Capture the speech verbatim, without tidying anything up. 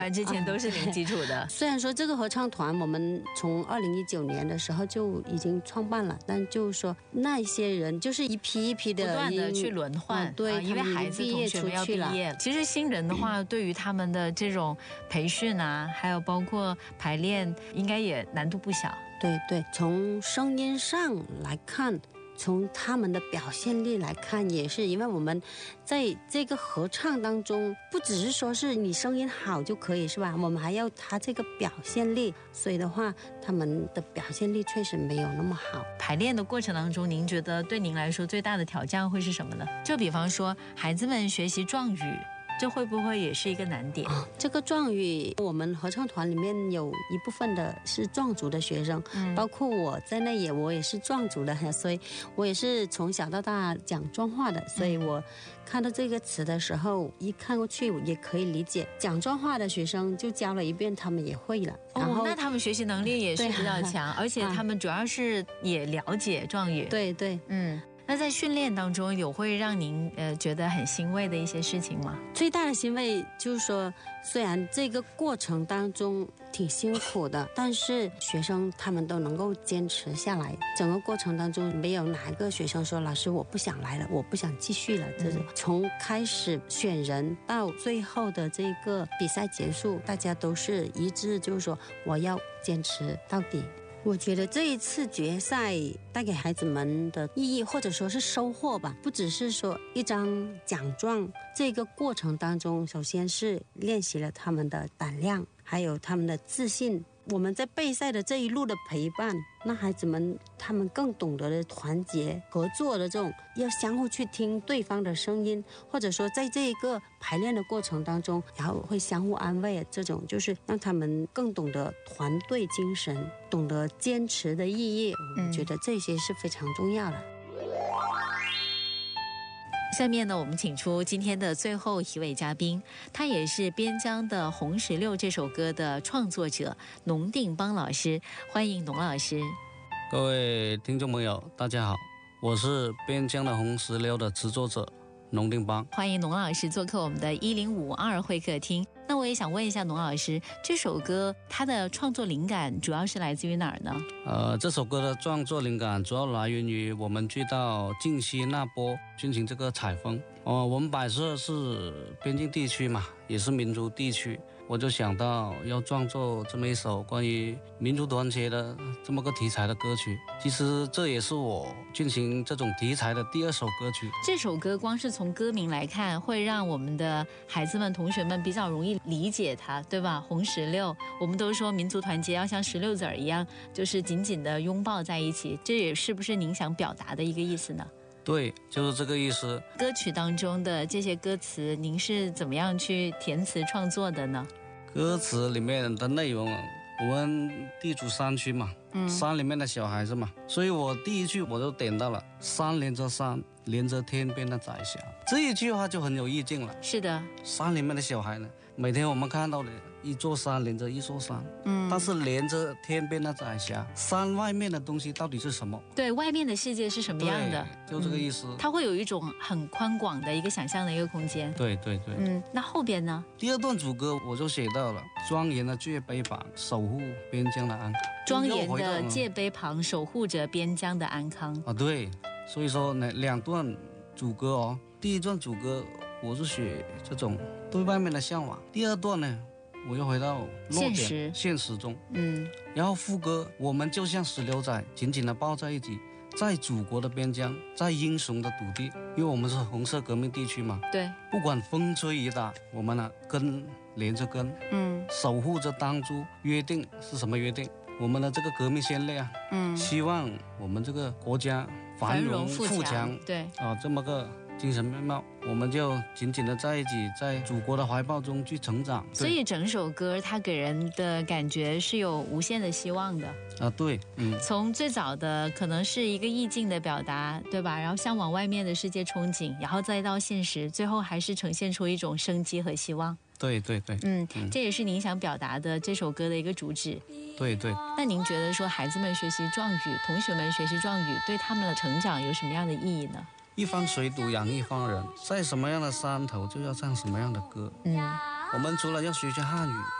之前都是零基础的。 虽然说这个合唱团我们从二零一九年的时候就已经创办了，但就是说那些人就是一批一批的不断的去轮换、 哦、对、 啊，因为孩子同学们要毕业。其实新人的话，对于他们的这种培训啊，还有包括排练，应该也难度不小。 对对，从声音上来看，从他们的表现力来看，也是因为我们在这个合唱当中，不只是说是你声音好就可以，是吧？我们还要他这个表现力，所以的话，他们的表现力确实没有那么好。 排练的过程当中，您觉得对您来说最大的挑战会是什么呢？就比方说，孩子们学习壮语，这会不会也是一个难点？ 哦、这个壮语，我们合唱团里面有一部分的是壮族的学生，嗯、包括我在内也，我也是壮族的，所以我也是从小到大讲壮话的，所以我看到这个词的时候，一看过去也可以理解。讲壮话的学生就教了一遍，他们也会了。然后、 哦、那他们学习能力也是比较强，而且他们主要是也了解壮语。 对对， 嗯。那在训练当中有会让您呃觉得很欣慰的一些事情吗？ 最大的欣慰就是说，虽然这个过程当中挺辛苦的，但是学生他们都能够坚持下来。整个过程当中没有哪一个学生说老师我不想来了，我不想继续了。这是从开始选人到最后的这个比赛结束，大家都是一致，就是说我要坚持到底。我觉得这一次决赛带给孩子们的意义或者说是收获吧，不只是说一张奖状，这个过程当中首先是练习了他们的胆量，还有他们的自信。我们在备赛的这一路的陪伴，那孩子们他们更懂得了团结合作的这种，要相互去听对方的声音，或者说在这一个排练的过程当中，然后会相互安慰，这种就是让他们更懂得团队精神，懂得坚持的意义。我觉得这些是非常重要的。 下面呢，我们请出今天的最后一位嘉宾，他也是边疆的《红石榴》这首歌的创作者农定邦老师，欢迎农老师。 各位听众朋友大家好，我是边疆的《红石榴》的制作者农定邦， 欢迎农老师做客我们的一零五二会客厅。那我也想问一下农老师，这首歌它的创作灵感主要是来自于哪儿呢？ 呃，这首歌的创作灵感主要来源于我们去到靖西那波进行这个采风。哦、呃，我们摆设是边境地区嘛，也是民族地区，我就想到要创作这么一首关于民族团结的这么个题材的歌曲。其实这也是我进行这种题材的第二首歌曲。 这首歌光是从歌名来看，会让我们的孩子们、同学们比较容易理解它，对吧？红石榴，我们都说民族团结要像石榴籽儿一样，就是紧紧的拥抱在一起，这也是不是您想表达的一个意思呢？ 对，就是这个意思。 歌曲当中的这些歌词，您是怎么样去填词创作的呢？ 歌词里面的内容，我们地处山区嘛，嗯，山里面的小孩子嘛，所以我第一句我就点到了山连着山，连着天边的彩霞，这一句话就很有意境了。 是的， 山里面的小孩呢，每天我们看到的一座山连着一座山，嗯，但是连着天边的彩霞，山外面的东西到底是什么？ 对，外面的世界是什么样的？ 就这个意思、嗯。 它会有一种很宽广的一个想象的一个空间。 对对对， 嗯，那后边呢？ 第二段主歌我就写到了庄严的界碑旁，守护边疆的安康。 庄严的界碑旁，守护着边疆的安康。 啊，对，所以说呢，两段主歌哦，第一段主歌我是写这种对外面的向往，第二段呢，我又回到现实现实中， 嗯， 然后副歌，我们就像石榴仔紧紧的抱在一起，在祖国的边疆，在英雄的土地，因为我们是红色革命地区嘛， 对， 不管风吹雨打，我们呢根连着根，嗯，守护着当初约定是什么约定？我们的这个革命先烈啊，嗯，希望我们这个国家繁荣富强， 对啊，这么个精神面貌，我们就紧紧的在一起，在祖国的怀抱中去成长。 所以整首歌它给人的感觉是有无限的希望的啊，对，嗯， 从最早的可能是一个意境的表达，对吧？然后向往外面的世界憧憬，然后再到现实，最后还是呈现出一种生机和希望。 对对对， 嗯，这也是您想表达的这首歌的一个主旨。 对对。 那您觉得说孩子们学习壮语，同学们学习壮语，对他们的成长有什么样的意义呢？ 一方水土养一方人，在什么样的山头就要唱什么样的歌。嗯， 我们除了要学习汉语，